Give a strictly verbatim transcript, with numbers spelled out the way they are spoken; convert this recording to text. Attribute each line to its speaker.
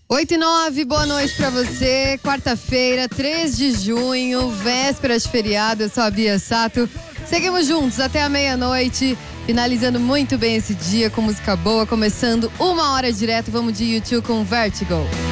Speaker 1: oito e nove, boa noite pra você. Quarta-feira, três de junho, véspera de feriado. Eu sou a Bia Sato. Seguimos juntos até a meia-noite, finalizando muito bem esse dia com música boa, começando uma hora direto. Vamos de YouTube com Vertigo.